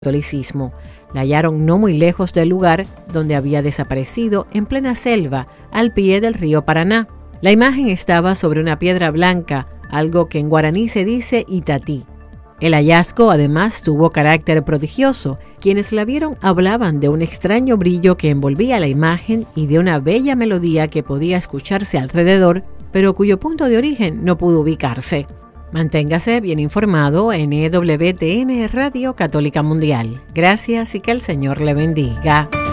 catolicismo. La hallaron no muy lejos del lugar donde había desaparecido, en plena selva, al pie del río Paraná. La imagen estaba sobre una piedra blanca, algo que en guaraní se dice itatí. El hallazgo además tuvo carácter prodigioso. Quienes la vieron hablaban de un extraño brillo que envolvía la imagen y de una bella melodía que podía escucharse alrededor, pero cuyo punto de origen no pudo ubicarse. Manténgase bien informado en EWTN Radio Católica Mundial. Gracias y que el Señor le bendiga.